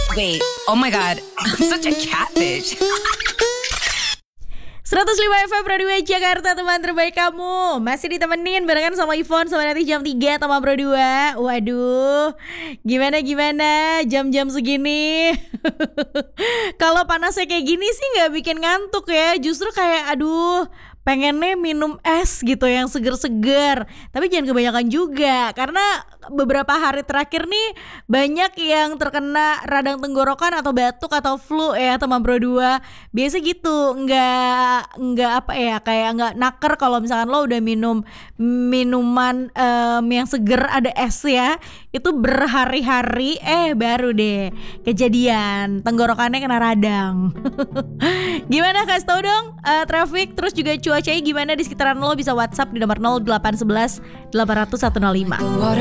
Wait, oh my god, I'm such a catfish. 105 FM Radio Jakarta, teman terbaik kamu. Masih ditemenin barengan sama Ivon sampai nanti jam 3 sama Bro 2. Waduh, gimana jam-jam segini. Kalau panasnya kayak gini sih gak bikin ngantuk ya. Justru kayak aduh, pengennya minum es gitu yang seger-seger. Tapi jangan kebanyakan juga, karena beberapa hari terakhir nih banyak yang terkena radang tenggorokan atau batuk atau flu ya teman Bro 2. Biasa gitu, nggak apa ya, kayak nggak naker kalau misalkan lo udah minum minuman yang seger ada es ya. Itu berhari-hari baru deh kejadian tenggorokannya kena radang. Gimana, kasih tau dong traffic terus juga cuacanya gimana di sekitaran lo. Bisa WhatsApp di nomor 0811 800 105.